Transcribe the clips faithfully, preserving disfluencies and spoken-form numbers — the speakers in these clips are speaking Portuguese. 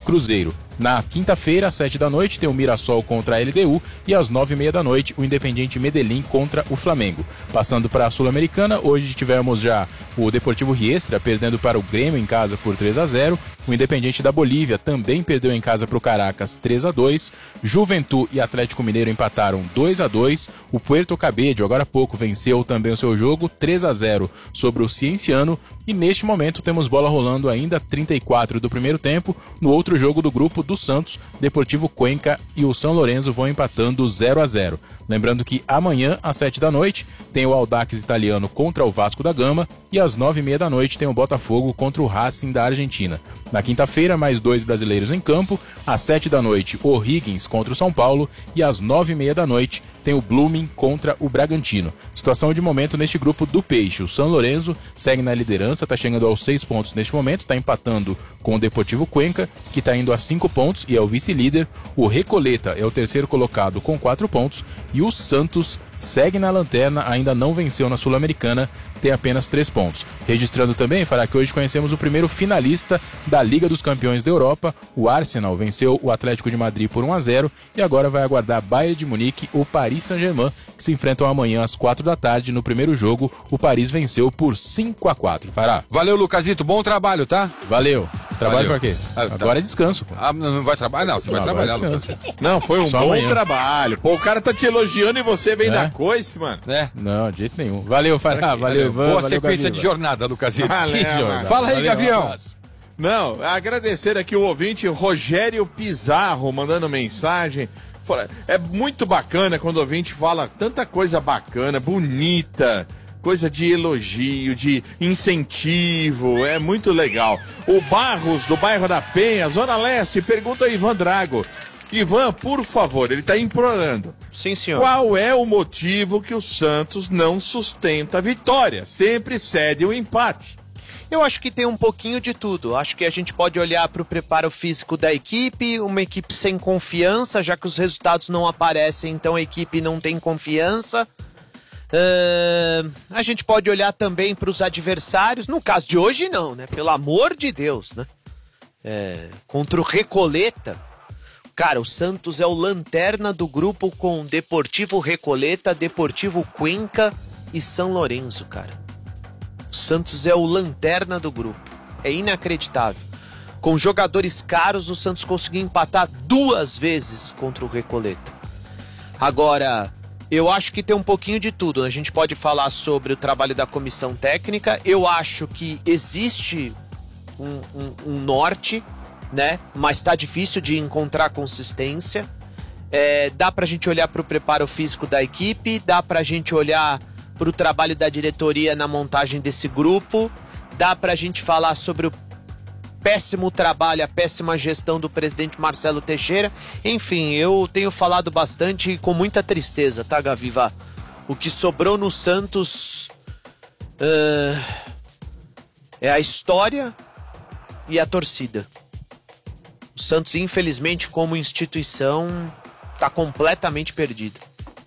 Cruzeiro. Na quinta-feira, às sete da noite, tem o Mirassol contra a L D U e às nove e meia da noite, o Independiente Medellín contra o Flamengo. Passando para a Sul-Americana, hoje tivemos já o Deportivo Riestra perdendo para o Grêmio em casa por três a zero. O Independiente da Bolívia também perdeu em casa para o Caracas três a dois. Juventude e Atlético Mineiro empataram dois a dois. O Puerto Cabello, agora há pouco, venceu também o seu jogo três a zero sobre o Cienciano. E neste momento temos bola rolando ainda, trinta e quatro do primeiro tempo. No outro jogo do grupo do Santos, Deportivo Cuenca e o São Lourenço vão empatando zero a zero. Lembrando que amanhã, às sete da noite, tem o Audax italiano contra o Vasco da Gama e às nove e meia da noite tem o Botafogo contra o Racing da Argentina. Na quinta-feira, mais dois brasileiros em campo. Às sete da noite, o O'Higgins contra o São Paulo e às nove e meia da noite tem o Blooming contra o Bragantino. Situação de momento neste grupo do Peixe. O São Lourenço segue na liderança, está chegando aos seis pontos neste momento, está empatando com o Deportivo Cuenca, que está indo a cinco pontos e é o vice-líder. O Recoleta é o terceiro colocado com quatro pontos e o Santos segue na lanterna, ainda não venceu na Sul-Americana, tem apenas três pontos. Registrando também, Fará, que hoje conhecemos o primeiro finalista da Liga dos Campeões da Europa. O Arsenal venceu o Atlético de Madrid por um a zero e agora vai aguardar Bayern de Munique ou Paris Saint-Germain, que se enfrentam amanhã às quatro da tarde. No primeiro jogo, o Paris venceu por cinco a quatro. Fará. Valeu, Lucasito, bom trabalho, tá? Valeu. Trabalho Valeu. pra quê? Ah, tá. Agora é descanso. Pô. Ah, não vai trabalhar? Não, você vai Não, trabalhar, agora é Lucas. Não, foi um Só bom amanhã. trabalho. Pô, o cara tá te elogiando e você vem É? dar coice, mano. É. Não, de jeito nenhum. Valeu, Fará. Valeu, Ivan. Boa valeu, sequência Gabriela. de jornada, Lucasito. Valeu, Que mano. jornada. Fala aí, Valeu, um Gavião. abraço. Não, agradecer aqui o ouvinte Rogério Pizarro mandando mensagem. Fala, é muito bacana quando o ouvinte fala tanta coisa bacana, bonita, coisa de elogio, de incentivo, é muito legal. O Barros, do bairro da Penha, Zona Leste, pergunta ao Ivan Drago. Ivan, por favor, ele tá implorando. Sim, senhor. Qual é o motivo que o Santos não sustenta a vitória? Sempre cede o empate. Eu acho que tem um pouquinho de tudo. Acho que a gente pode olhar para o preparo físico da equipe, uma equipe sem confiança, já que os resultados não aparecem, então a equipe não tem confiança. Uh, a gente pode olhar também para os adversários. No caso de hoje, não, né? Pelo amor de Deus, né? É, contra o Recoleta. Cara, o Santos é o lanterna do grupo com Deportivo Recoleta, Deportivo Cuenca e São Lourenço, cara. O Santos é o lanterna do grupo. É inacreditável. Com jogadores caros, o Santos conseguiu empatar duas vezes contra o Recoleta. Agora, eu acho que tem um pouquinho de tudo. A gente pode falar sobre o trabalho da comissão técnica. Eu acho que existe um, um, um norte, né? Mas tá difícil de encontrar consistência. É, dá pra gente olhar pro preparo físico da equipe, dá pra gente olhar pro trabalho da diretoria na montagem desse grupo, dá pra gente falar sobre o péssimo trabalho, a péssima gestão do presidente Marcelo Teixeira. Enfim, eu tenho falado bastante e com muita tristeza, tá, Gaviva? O que sobrou no Santos uh, é a história e a torcida. O Santos, infelizmente, como instituição, tá completamente perdido.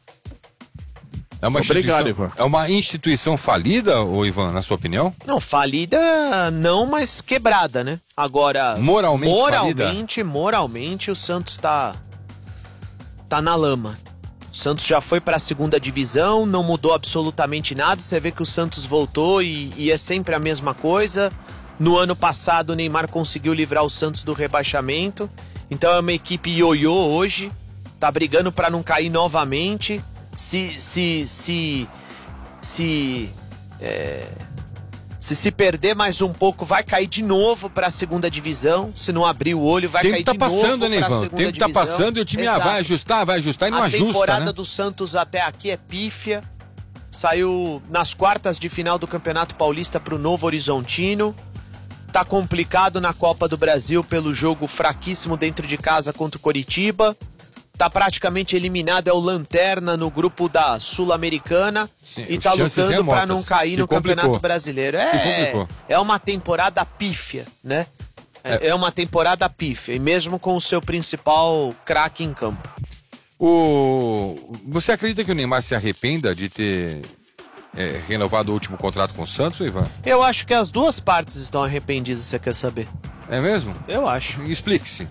É uma, Obrigado, instituição, Ivan. é uma instituição falida, ô Ivan, na sua opinião? Não, falida não, mas quebrada, né? Agora, Moralmente moralmente, falida? moralmente o Santos tá tá na lama. O Santos já foi pra segunda divisão, não mudou absolutamente nada. Você vê que o Santos voltou e, e é sempre a mesma coisa. No ano passado o Neymar conseguiu livrar o Santos do rebaixamento. Então é uma equipe ioiô hoje, tá brigando pra não cair novamente. Se se se se é, se se perder mais um pouco, vai cair de novo para a segunda divisão. Se não abrir o olho, vai Tem cair que tá de novo passando, né, para a Ivan? segunda Tem que tá divisão. passando e o time ah, Exato. vai ajustar, vai ajustar e não a ajusta, temporada né? do Santos até aqui é pífia. Saiu nas quartas de final do Campeonato Paulista para o Novo Horizontino. Tá complicado na Copa do Brasil pelo jogo fraquíssimo dentro de casa contra o Coritiba. Tá praticamente eliminado, é o lanterna no grupo da Sul-Americana. Sim, E tá chances lutando remotas. para não cair Se no complicou. Campeonato Brasileiro. Se É, complicou. é uma temporada pífia, né? É, é uma temporada pífia, e mesmo com o seu principal craque em campo. O... Você acredita que o Neymar se arrependa de ter é, renovado o último contrato com o Santos, Ivan? Eu acho que as duas partes estão arrependidas, você quer saber? É mesmo? Eu acho. Explique-se.